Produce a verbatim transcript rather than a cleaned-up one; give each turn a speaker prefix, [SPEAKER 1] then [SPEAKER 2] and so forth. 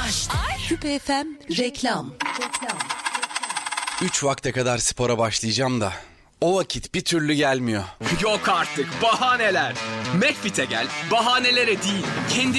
[SPEAKER 1] Küpe F M reklam.
[SPEAKER 2] Üç vakte kadar spora başlayacağım da o vakit bir türlü gelmiyor.
[SPEAKER 3] Yok artık, bahaneler. McFit'e gel, bahanelere değil, kendi